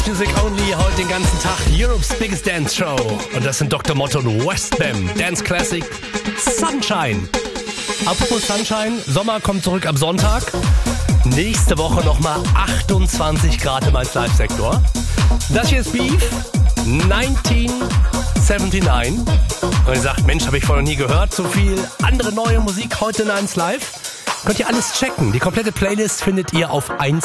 Music Only, heute den ganzen Tag Europe's Biggest Dance Show. Und das sind Dr. Motto und Westbam. Dance Classic Sunshine. Apropos Sunshine, Sommer kommt zurück am Sonntag. Nächste Woche nochmal 28 Grad im 1Live-Sektor. Das hier ist Beef, 1979. Und ihr sagt, Mensch, habe ich vorher noch nie gehört. So viel andere neue Musik heute in 1Live. Könnt ihr alles checken. Die komplette Playlist findet ihr auf 1